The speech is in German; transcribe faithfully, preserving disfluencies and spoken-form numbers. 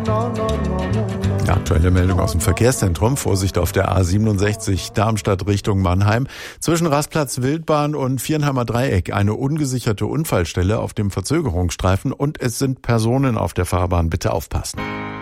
Aktuelle Meldung aus dem Verkehrszentrum. Vorsicht auf der A siebenundsechzig Darmstadt Richtung Mannheim. Zwischen Rastplatz Wildbahn und Viernheimer Dreieck eine ungesicherte Unfallstelle auf dem Verzögerungsstreifen und es sind Personen auf der Fahrbahn. Bitte aufpassen.